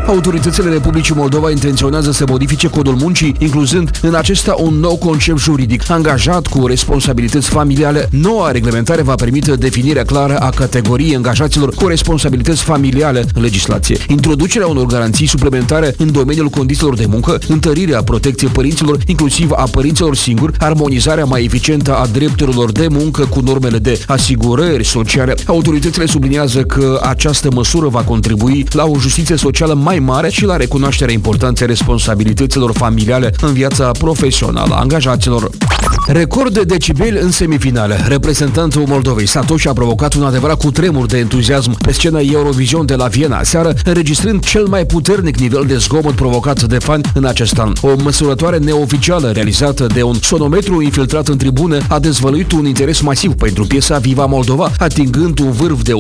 Autoritățile Republicii Moldova intenționează să modifice codul muncii, incluzând în acesta un nou concept juridic, angajat cu responsabilități familiale. Noua reglementare va permite definirea clară a categoriei angajaților cu responsabilități familiale în legislație, introducerea unor garanții suplimentare în domeniul condițiilor de muncă, întărirea protecției părinților, inclusiv a părinților singuri, armonizarea mai eficientă a drepturilor de muncă cu normele de asigurări sociale. Autoritățile subliniază că această măsură va contribui la o justiție socială mai mare și la recunoașterea importanței responsabilităților familiale în viața profesională a angajaților. Record de decibeli în semifinale. Reprezentantul Moldovei, Satoshi, a provocat un adevărat cutremur de entuziasm pe scena Eurovision de la Viena aseară, înregistrând cel mai puternic nivel de zgomot provocat de fani în acest an. O măsurătoare neoficială realizată de un sonometru infiltrat în tribune a dezvăluit un interes masiv pentru piesa Viva Moldova, atingând un vârf de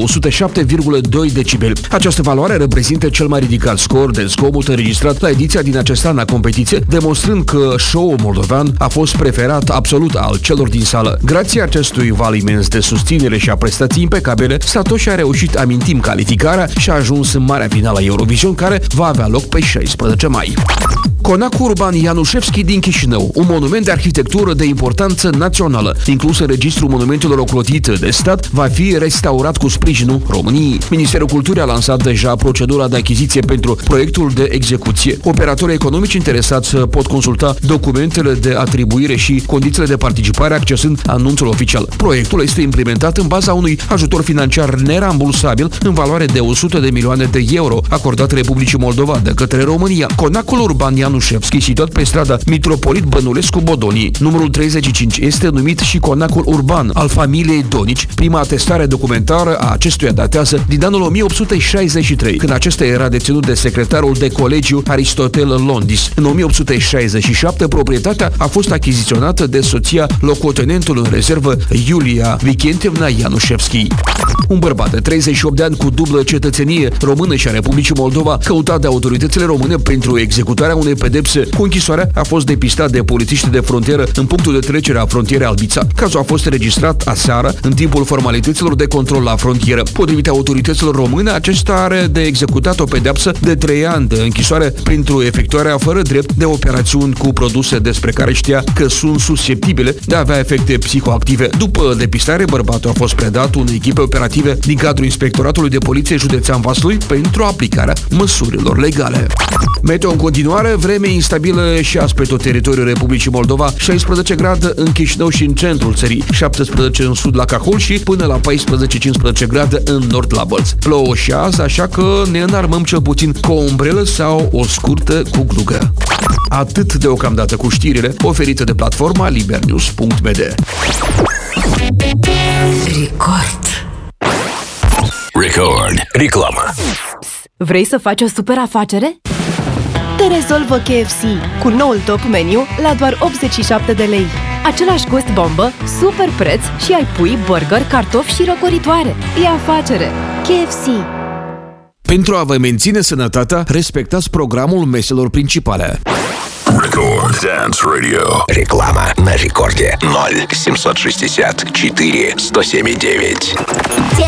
107,2 decibeli. Această valoare reprezintă cel mai ridicat scor de zgomot înregistrat la ediția din acest an a competiție, demonstrând că show-ul moldovean a fost preferat absolut al celor din sală. Grație acestui val imens de susținere și a prestații impecabile, Satoshi a reușit, amintim, calificarea și a ajuns în marea finală a Eurovision, care va avea loc pe 16 mai. Conacul Urban Ianușevski din Chișinău, un monument de arhitectură de importanță națională, inclus în registrul monumentelor ocrotite de stat, va fi restaurat cu sprijinul României. Ministerul Culturii a lansat deja procedura de achiziție pentru proiectul de execuție. Operatorii economici interesați pot consulta documentele de atribuire și condițiile de participare accesând anunțul oficial. Proiectul este implementat în baza unui ajutor financiar nerambursabil în valoare de 100 de milioane de euro acordat Republicii Moldova de către România. Conacul Urban Ianușevski, situat pe strada Mitropolit Bănulescu Bodonii, numărul 35, este numit și Conacul Urban al familiei Donici. Prima atestare documentară a acestuia datează din anul 1863, când acesta era deținut de secretarul de colegiu Aristotel Londis. În 1867, proprietatea a fost achiziționată de soția locotenentului în rezervă Iulia Vicentevna Ianușevski. Un bărbat de 38 de ani cu dublă cetățenie română și a Republicii Moldova, căutat de autoritățile române pentru executarea unei pedepse cu închisoarea, a fost depistat de polițiști de frontieră în punctul de trecere a frontierei Albița. Cazul a fost înregistrat aseară în timpul formalităților de control la frontieră. Potrivit autorităților române, acesta are de executat o pedeapsă de 3 ani de închisoare pentru efectuarea fără drept de operațiuni cu produse despre care știa că sunt susceptibile de a avea efecte psihoactive. După depistare, bărbatul a fost predat unei echipe operative din cadrul Inspectoratului de Poliție Județean Vaslui pentru aplicarea măsurilor legale. Meteo în continuare, vreme instabilă și azi pe tot teritoriul Republicii Moldova, 16 grade în Chișinău și în centrul țării, 17 în sud la Cahul și până la 14-15 grade în nord la Bălț. Plouă și azi, așa că ne înarmăm cel puțin cu o umbrelă sau o scurtă cu glugă. Atât deocamdată cu știrile oferite de platforma libernews.md. Record. Reclamă. Vrei să faci o super afacere? Te rezolvă KFC cu noul top meniu la doar 87 de lei. Același gust bombă, super preț și ai pui, burger, cartofi și răcoritoare. E afacere. KFC. Pentru a vă menține sănătatea, respectați programul meselor principale. Record Dance Radio. Реклама на рекорде 0760 4 107 9.